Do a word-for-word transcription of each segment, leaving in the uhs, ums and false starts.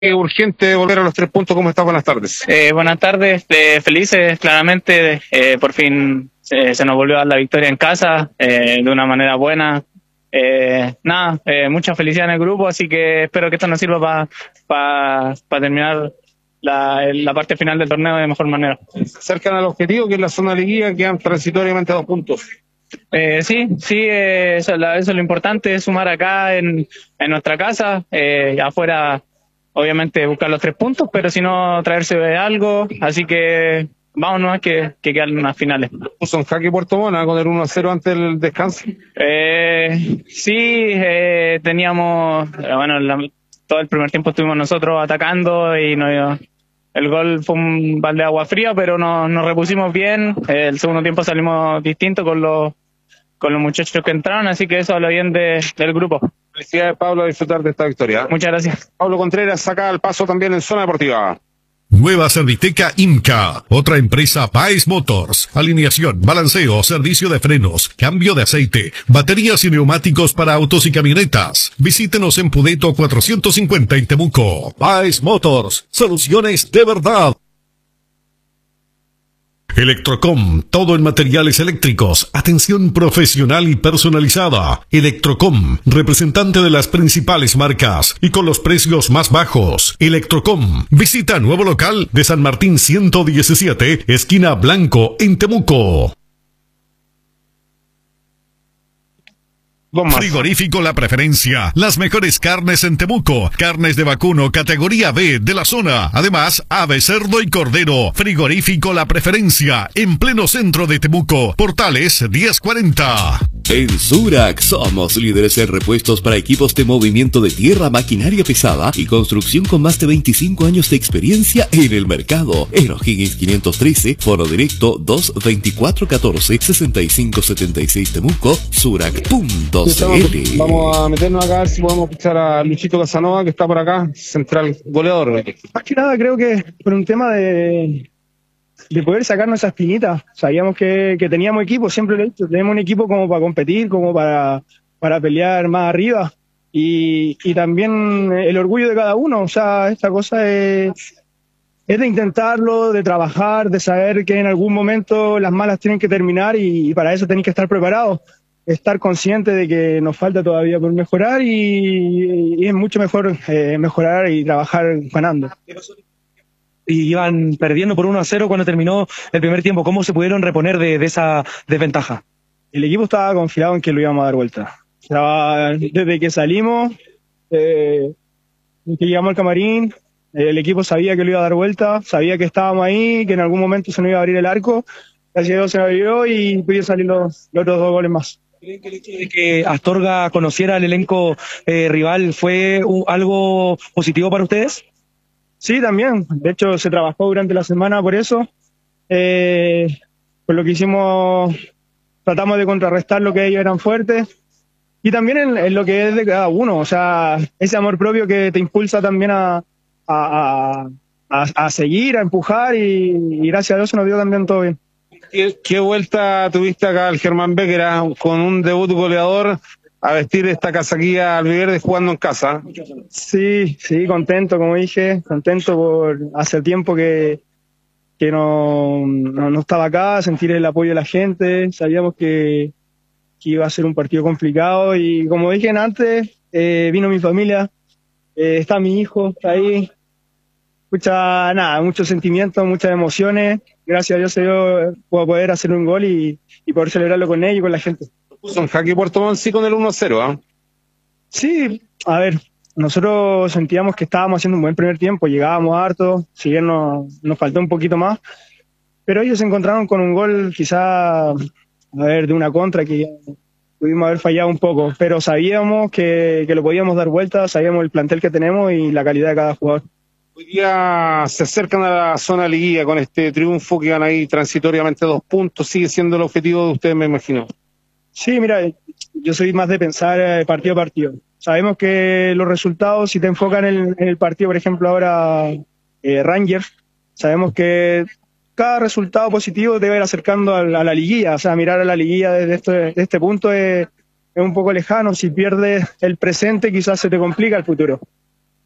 Es urgente volver a los tres puntos. ¿Cómo estás? Buenas tardes. Eh, buenas tardes, eh, felices, claramente, eh, por fin eh, se nos volvió a dar la victoria en casa, eh, de una manera buena. Eh, nada, eh, mucha felicidad en el grupo, así que espero que esto nos sirva para pa, pa terminar la, la parte final del torneo de mejor manera. Se acercan al objetivo, que es la zona de liguilla, quedan transitoriamente dos puntos. Eh, sí, sí, eh, eso, es la, eso es lo importante, sumar acá en, en nuestra casa, eh, afuera obviamente buscar los tres puntos, pero si no traerse algo, así que vámonos que, que quedan unas finales. Puso en jaque Puerto Montt con el uno a cero antes del descanso. Eh, sí, eh, teníamos, eh, bueno, la, todo el primer tiempo estuvimos nosotros atacando y no, el gol fue un balde de agua fría, pero nos, nos repusimos bien. Eh, el segundo tiempo salimos distintos con los, con los muchachos que entraron, así que eso habla bien de, del grupo. Felicidades, Pablo, a disfrutar de esta victoria. Muchas gracias. Pablo Contreras saca el paso también en zona deportiva. Nueva Serviteca IMCA, otra empresa Baez Motors, alineación, balanceo, servicio de frenos, cambio de aceite, baterías y neumáticos para autos y camionetas. Visítenos en Pudeto cuatrocientos cincuenta en Temuco. Baez Motors, soluciones de verdad. Electrocom, todo en materiales eléctricos, atención profesional y personalizada. Electrocom, representante de las principales marcas y con los precios más bajos. Electrocom, visita nuevo local de San Martín ciento diecisiete, esquina Blanco, en Temuco. Frigorífico La Preferencia, las mejores carnes en Temuco, carnes de vacuno categoría B de la zona, además ave, cerdo y cordero. Frigorífico La Preferencia, en pleno centro de Temuco, Portales diez cuarenta. En Surac somos líderes en repuestos para equipos de movimiento de tierra, maquinaria pesada y construcción con más de veinticinco años de experiencia en el mercado. En O'Higgins quinientos trece, foro directo dos veinticuatro catorce sesenta y cinco setenta y seis Temuco, surac punto c l. Vamos a meternos acá a ver si podemos escuchar a Luchito Casanova, que está por acá, central goleador. Más que nada creo que por un tema de... de poder sacarnos esas espinitas. Sabíamos que, que teníamos equipo, siempre lo he dicho, tenemos un equipo como para competir, como para, para pelear más arriba, y, y también el orgullo de cada uno. O sea, esta cosa es, es de intentarlo, de trabajar, de saber que en algún momento las malas tienen que terminar, y, y para eso tenéis que estar preparados, estar consciente de que nos falta todavía por mejorar, y, y es mucho mejor eh, mejorar y trabajar ganando. Y iban perdiendo por uno a cero cuando terminó el primer tiempo. ¿Cómo se pudieron reponer de, de esa desventaja? El equipo estaba confiado en que lo íbamos a dar vuelta. Estaba, desde que salimos, eh, que llegamos al camarín, el equipo sabía que lo iba a dar vuelta, sabía que estábamos ahí, que en algún momento se nos iba a abrir el arco. Gracias a Dios se nos abrió y pudieron salir los, los otros dos goles más. ¿Creen que el hecho de que Astorga conociera el elenco eh, rival fue uh, algo positivo para ustedes? Sí, también. De hecho, se trabajó durante la semana por eso. Eh, por lo que hicimos, tratamos de contrarrestar lo que ellos eran fuertes. Y también en, en lo que es de cada uno. O sea, ese amor propio que te impulsa también a, a, a, a, a seguir, a empujar. Y, y gracias a Dios se nos dio también todo bien. ¿Qué, qué vuelta tuviste acá al Germán Becker con un debut goleador a vestir esta casaquilla albiverde jugando en casa? Sí, sí, contento, como dije, contento por hace tiempo que, que no, no, no estaba acá, sentir el apoyo de la gente. Sabíamos que, que iba a ser un partido complicado y como dije antes, eh, vino mi familia, eh, está mi hijo, está ahí. Mucha, nada, muchos sentimientos, muchas emociones. Gracias a Dios se dio, puedo poder hacer un gol y, y poder celebrarlo con ellos y con la gente. Puso en jaque Puerto Montt sí con el uno a cero, ¿eh? Sí, a ver, nosotros sentíamos que estábamos haciendo un buen primer tiempo, llegábamos harto, si bien nos, nos faltó un poquito más, pero ellos se encontraron con un gol quizá, a ver, de una contra que pudimos haber fallado un poco, pero sabíamos que, que lo podíamos dar vuelta, sabíamos el plantel que tenemos y la calidad de cada jugador. Hoy día se acercan a la zona liguilla con este triunfo que van ahí transitoriamente dos puntos, sigue siendo el objetivo de ustedes, me imagino. Sí, mira, yo soy más de pensar partido a partido. Sabemos que los resultados, si te enfocan en el, en el partido, por ejemplo, ahora eh, Rangers, sabemos que cada resultado positivo debe ir acercando a la, a la liguilla. O sea, mirar a la liguilla desde este, desde este punto es, es un poco lejano. Si pierdes el presente, quizás se te complica el futuro.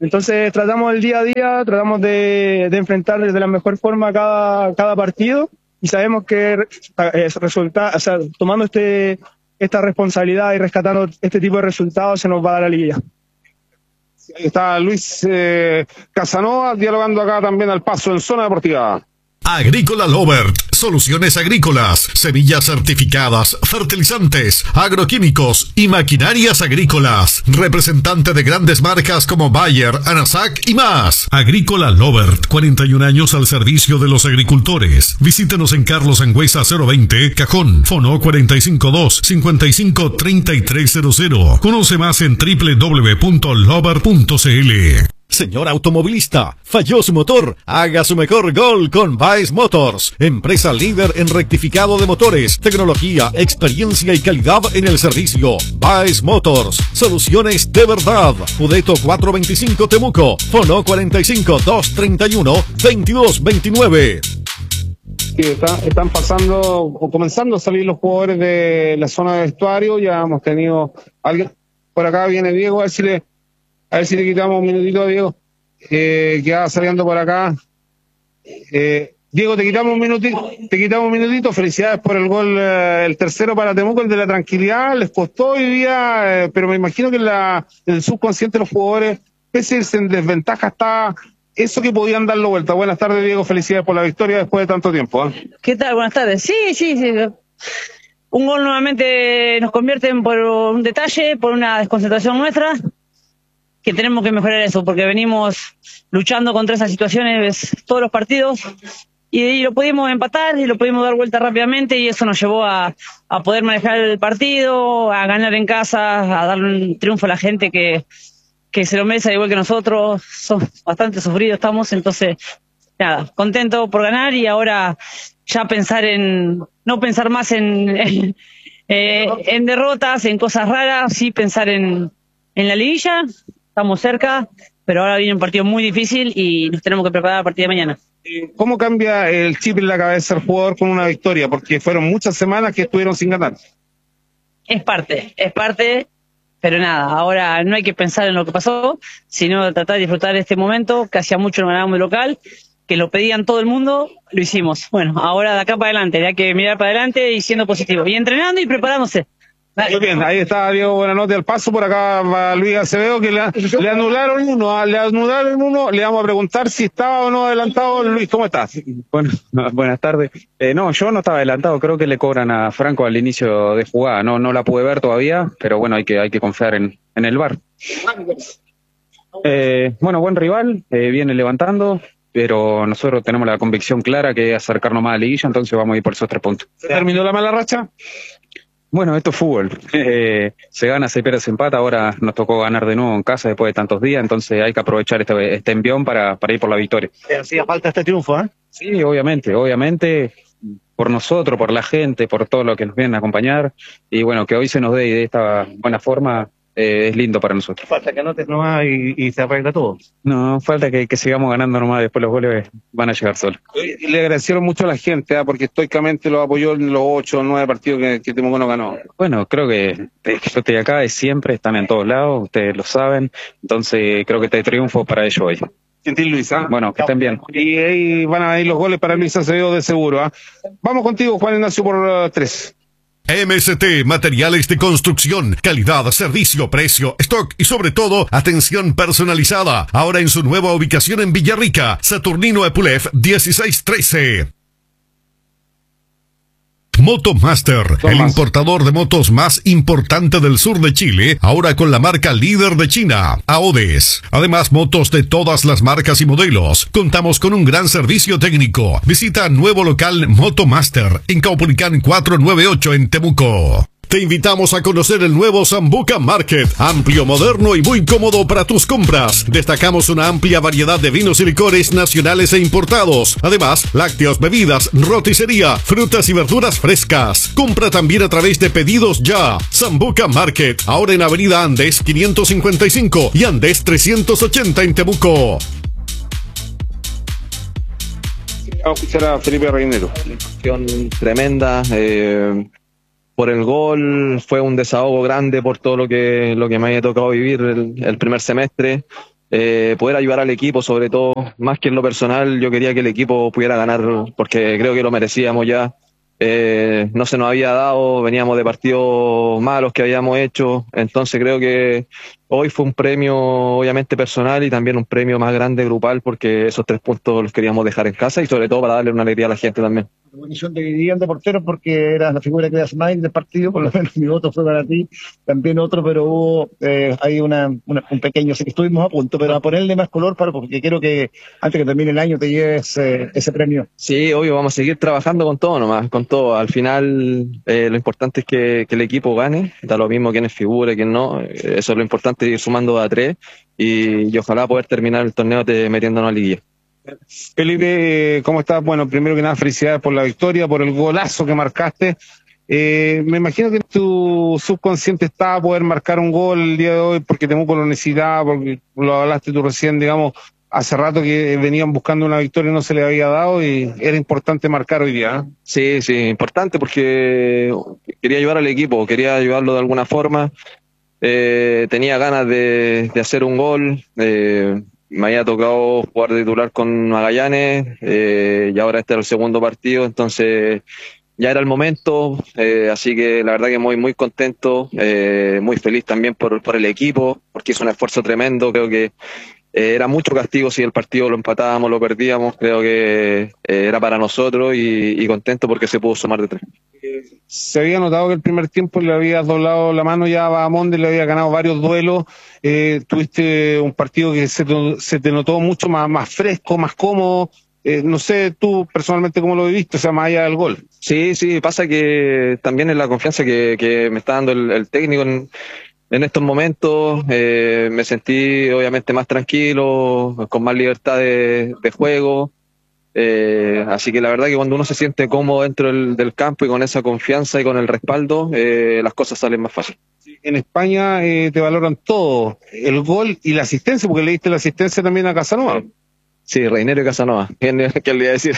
Entonces tratamos el día a día, tratamos de, de enfrentar de la mejor forma cada, cada partido y sabemos que eh, resulta, o sea, tomando este, esta responsabilidad y rescatando este tipo de resultados se nos va a dar la liguilla. Ahí está Luis eh, Casanova dialogando acá también al paso en Zona Deportiva. Agrícola Lovert, soluciones agrícolas, semillas certificadas, fertilizantes, agroquímicos y maquinarias agrícolas. Representante de grandes marcas como Bayer, Anasac y más. Agrícola Lovert, cuarenta y un años al servicio de los agricultores. Visítenos en Carlos Angüesa cero veinte, Cajón, Fono cuatro cinco dos, cinco cinco tres tres cero cero. Conoce más en doble u doble u doble u punto lovert punto c l. Señor automovilista, falló su motor, haga su mejor gol con Baez Motors, empresa líder en rectificado de motores, tecnología, experiencia y calidad en el servicio. Baez Motors, soluciones de verdad. Pudeto cuatrocientos veinticinco Temuco, Fono cuarenta y cinco, doscientos treinta y uno, veintidós veintinueve. Sí, está, están pasando o comenzando a salir los jugadores de la zona de vestuario. Ya hemos tenido alguien por acá, viene Diego, a ver si le A ver si le quitamos un minutito a Diego, eh, que va saliendo por acá. Eh, Diego, te quitamos un minutito, te quitamos un minutito. Felicidades por el gol, eh, el tercero para Temuco, el de la tranquilidad. Les costó hoy día, eh, pero me imagino que en, la, en el subconsciente de los jugadores, pese a irse en desventaja, está eso que podían darlo vuelta. Buenas tardes, Diego. Felicidades por la victoria después de tanto tiempo, ¿eh? ¿Qué tal? Buenas tardes. Sí, sí, sí. Un gol nuevamente nos convierten por un detalle, por una desconcentración nuestra, que tenemos que mejorar eso, porque venimos luchando contra esas situaciones todos los partidos y, y lo pudimos empatar y lo pudimos dar vuelta rápidamente y eso nos llevó a, a poder manejar el partido, a ganar en casa, a darle un triunfo a la gente que, que se lo merece al igual que nosotros. Son bastante sufridos estamos, entonces nada, contento por ganar y ahora ya pensar en, no pensar más en, en, eh, en derrotas, en cosas raras, sí pensar en, en la liguilla. Estamos cerca, pero ahora viene un partido muy difícil y nos tenemos que preparar a partir de mañana. ¿Cómo cambia el chip en la cabeza del jugador con una victoria? Porque fueron muchas semanas que estuvieron sin ganar. Es parte, es parte, pero nada, ahora no hay que pensar en lo que pasó, sino tratar de disfrutar de este momento, que hacía mucho no ganábamos de local, que lo pedían todo el mundo, lo hicimos. Bueno, ahora de acá para adelante, hay que mirar para adelante y siendo positivo, y entrenando y preparándose. Muy bien, ahí está Diego Buenanote al paso, por acá va Luis Acevedo, que le, le anularon uno, le anularon uno, le vamos a preguntar si estaba o no adelantado. Luis, ¿cómo estás? Bueno, buenas tardes. Eh, no, yo no estaba adelantado, creo que le cobran a Franco al inicio de jugada, no no la pude ver todavía, pero bueno, hay que hay que confiar en, en el V A R. Eh, bueno, buen rival, eh, viene levantando, pero nosotros tenemos la convicción clara que es acercarnos más a la liguilla, entonces vamos a ir por esos tres puntos. ¿Se terminó la mala racha? Bueno, esto es fútbol. Eh, se gana, se pierde, se empata. Ahora nos tocó ganar de nuevo en casa después de tantos días, entonces hay que aprovechar este, este envión para, para ir por la victoria. Hacía falta este triunfo, ¿eh? Sí, obviamente, obviamente, por nosotros, por la gente, por todo lo que nos vienen a acompañar. Y bueno, que hoy se nos dé de esta buena forma, eh, es lindo para nosotros. Falta que anotes nomás y, y se arregla todo. No, falta que, que sigamos ganando nomás, después los goles van a llegar solos. Y le agradecieron mucho a la gente, ¿eh? Porque estoicamente lo apoyó en los ocho o nueve partidos que, que Temuco no ganó. Bueno, creo que, que yo estoy acá, es siempre, están en todos lados, ustedes lo saben, entonces creo que este triunfo para ellos hoy. Gentil Luis, ¿ah? ¿eh? Bueno, que estén bien. Y ahí van a venir los goles para Luis Acevedo de seguro, ¿ah? ¿eh? Vamos contigo, Juan Ignacio, por uh, tres. M S T, materiales de construcción, calidad, servicio, precio, stock y sobre todo, atención personalizada. Ahora en su nueva ubicación en Villarrica, Saturnino Epulef dieciséis trece. Motomaster, el importador de motos más importante del sur de Chile, ahora con la marca líder de China, Aodes. Además, motos de todas las marcas y modelos. Contamos con un gran servicio técnico. Visita nuevo local Motomaster en Caupolicán cuatrocientos noventa y ocho en Temuco. Te invitamos a conocer el nuevo Sambuca Market, amplio, moderno y muy cómodo para tus compras. Destacamos una amplia variedad de vinos y licores nacionales e importados. Además, lácteos, bebidas, roticería, frutas y verduras frescas. Compra también a través de Pedidos Ya. Sambuca Market, ahora en Avenida Andes quinientos cincuenta y cinco y Andes trescientos ochenta en Temuco. Vamos a escuchar a Felipe Reinero. Tremenda. Eh... Por el gol, fue un desahogo grande por todo lo que lo que me había tocado vivir el, el primer semestre. eh, poder ayudar al equipo, sobre todo, más que en lo personal, yo quería que el equipo pudiera ganar, porque creo que lo merecíamos ya. Eh, no se nos había dado, veníamos de partidos malos que habíamos hecho, entonces creo que hoy fue un premio obviamente personal y también un premio más grande grupal, porque esos tres puntos los queríamos dejar en casa y sobre todo para darle una alegría a la gente también. Posición de Guillén de portero porque eras la figura que das más del partido, por lo menos mi voto fue para ti, también otro, pero hubo eh, hay una, una, un pequeño, sé que estuvimos a punto, pero a ponerle más color para porque quiero que antes que termine el año te lleves eh, ese premio. Sí, obvio, vamos a seguir trabajando con todo nomás, con todo. Al final eh, lo importante es que, que el equipo gane, da lo mismo quién es figura, quién no, eso es lo importante, ir sumando a tres y, y ojalá poder terminar el torneo te, metiéndonos a liguilla. Felipe, ¿cómo estás? Bueno, primero que nada, felicidades por la victoria, por el golazo que marcaste. Eh, me imagino que tu subconsciente estaba a poder marcar un gol el día de hoy porque Temuco lo necesitaba, porque lo hablaste tú recién, digamos, hace rato que venían buscando una victoria y no se le había dado y era importante marcar hoy día, ¿eh? Sí, sí, importante porque quería ayudar al equipo, quería ayudarlo de alguna forma. Eh, tenía ganas de, de hacer un gol. Eh, me había tocado jugar de titular con Magallanes eh, y ahora este era el segundo partido, entonces ya era el momento, eh, así que la verdad que muy muy contento, eh, muy feliz también por, por el equipo, porque hizo un esfuerzo tremendo. Creo que eh, era mucho castigo si el partido lo empatábamos, lo perdíamos, creo que eh, era para nosotros y, y contento porque se pudo sumar de tres. Se había notado que el primer tiempo le había doblado la mano ya a Bahamonde, le había ganado varios duelos. Eh, tuviste un partido que se te, se te notó mucho más, más fresco, más cómodo. Eh, no sé tú personalmente cómo lo viviste, o sea, más allá del gol. Sí, sí, pasa que también es la confianza que, que me está dando el, el técnico en, en estos momentos. Eh, me sentí obviamente más tranquilo, con más libertad de, de juego. Eh, así que la verdad que cuando uno se siente cómodo dentro del, del campo y con esa confianza y con el respaldo, eh, las cosas salen más fácil. En España eh, te valoran todo, el gol y la asistencia, porque le diste la asistencia también a Casanova. Sí, Reinero y Casanova, ¿quién, quién le iba a decir?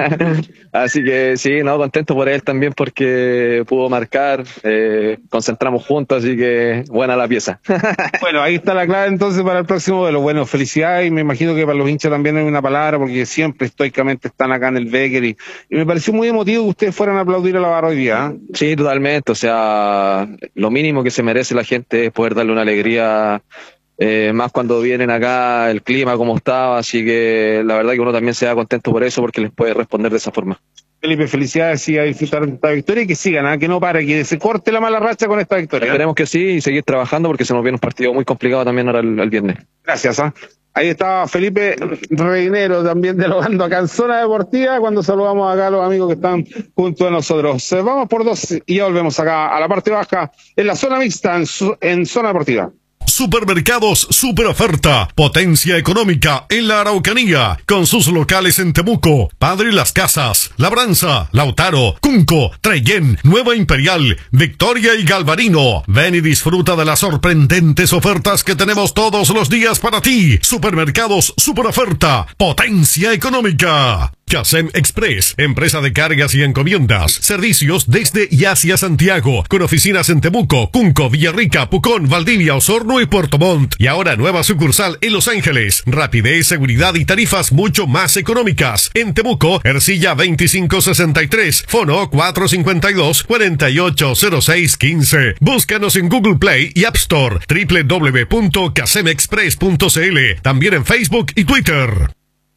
Así que sí, no, contento por él también porque pudo marcar, eh, concentramos juntos, así que buena la pieza. Bueno, ahí está la clave entonces para el próximo duelo. Bueno, felicidades y me imagino que para los hinchas también hay una palabra porque siempre estoicamente están acá en el Becker y, y me pareció muy emotivo que ustedes fueran a aplaudir a la barra hoy día, ¿eh? Sí, totalmente, o sea, lo mínimo que se merece la gente es poder darle una alegría. Eh, más cuando vienen acá, el clima como estaba, así que la verdad que uno también se da contento por eso, porque les puede responder de esa forma. Felipe, felicidades y a disfrutar de esta victoria y que sigan, ¿eh? Que no pare, que se corte la mala racha con esta victoria. Esperemos que sí y seguir trabajando porque se nos viene un partido muy complicado también ahora el, el viernes. Gracias, ¿eh? Ahí estaba Felipe Reinero también dialogando acá en Zona Deportiva cuando saludamos acá a los amigos que están junto a nosotros. Eh, vamos por dos y ya volvemos acá a la parte baja en la zona mixta en, en Zona Deportiva. Supermercados Super Oferta, potencia económica en la Araucanía, con sus locales en Temuco, Padre Las Casas, Labranza, Lautaro, Cunco, Trellén, Nueva Imperial, Victoria y Galvarino. Ven y disfruta de las sorprendentes ofertas que tenemos todos los días para ti. Supermercados Super Oferta, potencia económica. Casem Express, empresa de cargas y encomiendas, servicios desde y hacia Santiago, con oficinas en Temuco, Cunco, Villarrica, Pucón, Valdivia, Osorno y Puerto Montt. Y ahora nueva sucursal en Los Ángeles. Rapidez, seguridad y tarifas mucho más económicas. En Temuco, Ercilla veinticinco sesenta y tres, Fono cuatro cinco dos, cuatro ocho cero seis uno cinco. Búscanos en Google Play y App Store, doble u doble u doble u punto casem express punto c l. También en Facebook y Twitter.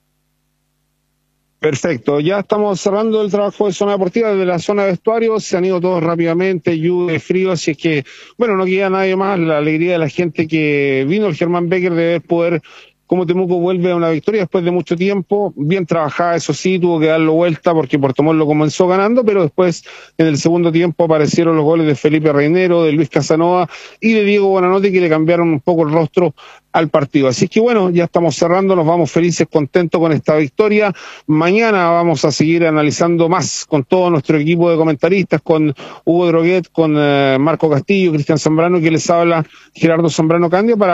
Perfecto, ya estamos cerrando el trabajo de Zona Deportiva desde la zona de vestuario, se han ido todos rápidamente, lluvia, frío, así es que, bueno, no queda nadie más, la alegría de la gente que vino, el Germán Becker, de poder, como Temuco vuelve a una victoria después de mucho tiempo, bien trabajada, eso sí, tuvo que darlo vuelta porque Puerto Montt lo comenzó ganando, pero después en el segundo tiempo aparecieron los goles de Felipe Reinero, de Luis Casanova y de Diego Buenanote que le cambiaron un poco el rostro al partido. Así que bueno, ya estamos cerrando, nos vamos felices, contentos con esta victoria. Mañana vamos a seguir analizando más con todo nuestro equipo de comentaristas, con Hugo Droguet, con eh, Marco Castillo, Cristian Zambrano, que les habla Gerardo Zambrano Candia, para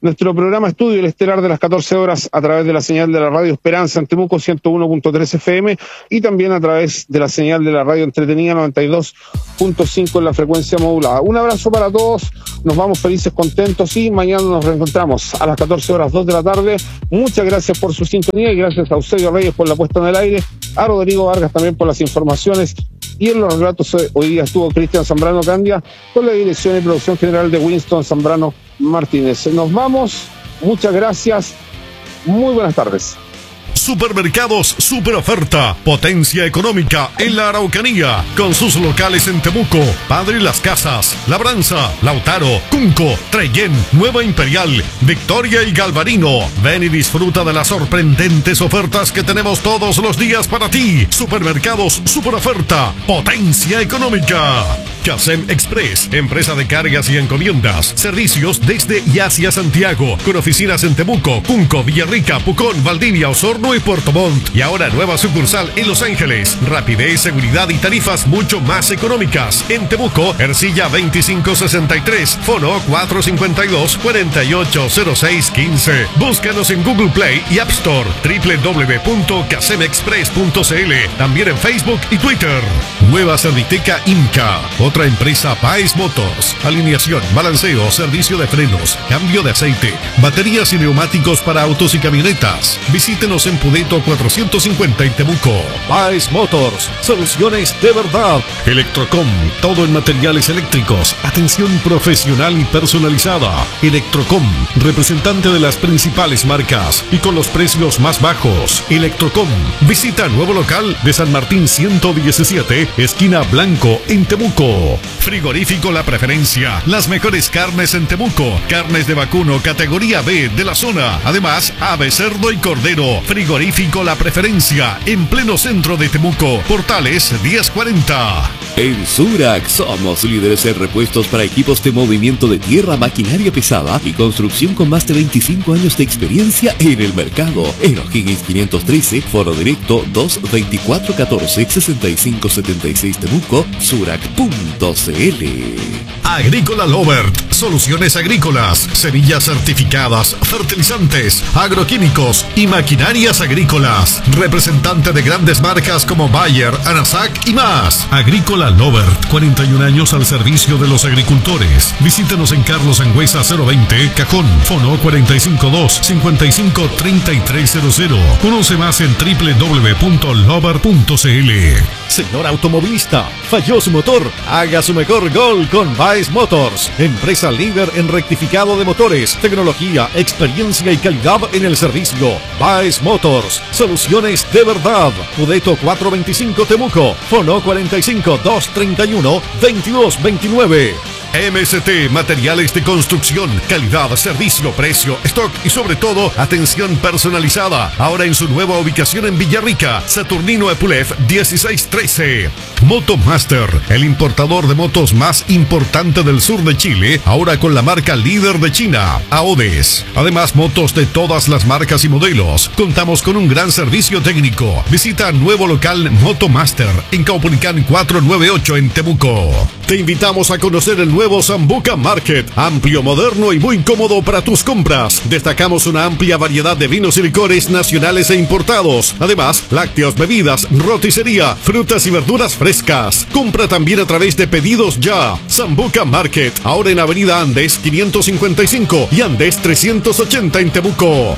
nuestro programa Estudio, el estelar de las catorce horas, a través de la señal de la radio Esperanza en Temuco ciento uno punto tres F M y también a través de la señal de la radio entretenida noventa y dos punto cinco en la frecuencia modulada. Un abrazo para todos, nos vamos felices, contentos y mañana nos reencontramos a las catorce horas dos de la tarde. Muchas gracias por su sintonía y gracias a Eusebio Reyes por la puesta en el aire, a Rodrigo Vargas también por las informaciones. Y en los relatos hoy día estuvo Cristian Zambrano Candia con la dirección y producción general de Winston Zambrano Martínez. Nos vamos, muchas gracias, muy buenas tardes. Supermercados Super Oferta, potencia económica en la Araucanía, con sus locales en Temuco, Padre Las Casas, Labranza, Lautaro, Cunco, Trellén, Nueva Imperial, Victoria y Galvarino. Ven y disfruta de las sorprendentes ofertas que tenemos todos los días para ti. Supermercados Super Oferta, potencia económica. Casem Express, empresa de cargas y encomiendas, servicios desde y hacia Santiago, con oficinas en Temuco, Cunco, Villarrica, Pucón, Valdivia, Osorno y Puerto Montt. Y ahora nueva sucursal en Los Ángeles. Rapidez, seguridad y tarifas mucho más económicas. En Temuco, Ercilla veinticinco sesenta y tres, Fono cuatro cinco dos, cuatro ocho cero seis uno cinco. Búscanos en Google Play y App Store, doble u doble u doble u punto casem express punto c l, también en Facebook y Twitter. Nueva Serviteca Inca, otra empresa Baez Motors, alineación, balanceo, servicio de frenos, cambio de aceite, baterías y neumáticos para autos y camionetas. Visítenos en Pudeto cuatrocientos cincuenta en Temuco. Baez Motors, soluciones de verdad. Electrocom, todo en materiales eléctricos, atención profesional y personalizada. Electrocom, representante de las principales marcas y con los precios más bajos. Electrocom, visita nuevo local de San Martín ciento diecisiete, esquina Blanco en Temuco. Frigorífico La Preferencia, las mejores carnes en Temuco, carnes de vacuno categoría B de la zona, además ave, cerdo y cordero. Frigorífico La Preferencia, en pleno centro de Temuco, Portales diez cuarenta. En Surac somos líderes en repuestos para equipos de movimiento de tierra, maquinaria pesada y construcción con más de veinticinco años de experiencia en el mercado. En O'Higgins quinientos trece, foro directo dos veinticuatro catorce sesenta y cinco setenta y seis Temuco, surac punto c l. Agrícola Lovert, soluciones agrícolas, semillas certificadas, fertilizantes, agroquímicos y maquinarias agrícolas. Representante de grandes marcas como Bayer, Anasac y más. Agrícola Lovert, cuarenta y un años al servicio de los agricultores. Visítenos en Carlos Sangüesa cero veinte, Cajón, Fono cuatro cinco dos, cinco cinco tres tres cero cero. Conoce más en doble u doble u doble u punto lovert punto c l. Señor automovilista, falló su motor, haga su mejor gol con Baez Motors, empresa líder en rectificado de motores, tecnología, experiencia y calidad en el servicio. Baez Motors, soluciones de verdad. Pudeto cuatrocientos veinticinco Temuco, Fono cuarenta y cinco dos treinta y uno veintidós veintinueve. M S T Materiales de Construcción, calidad, servicio, precio, stock y sobre todo atención personalizada. Ahora en su nueva ubicación en Villarrica, Saturnino Epulef dieciséis trece. Motomaster, el importador de motos más importante del sur de Chile, ahora con la marca líder de China, Aodes. Además, motos de todas las marcas y modelos. Contamos con un gran servicio técnico. Visita nuevo local Motomaster en Caupolicán cuatrocientos noventa y ocho en Temuco. Te invitamos a conocer el nuevo Sambuca Market, amplio, moderno y muy cómodo para tus compras. Destacamos una amplia variedad de vinos y licores nacionales e importados. Además, lácteos, bebidas, roticería, frutas y verduras frescas. Compra también a través de Pedidos Ya. Sambuca Market, ahora en Avenida Andes quinientos cincuenta y cinco y Andes trescientos ochenta en Temuco.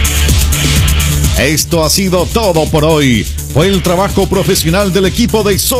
Esto ha sido todo por hoy. Fue el trabajo profesional del equipo de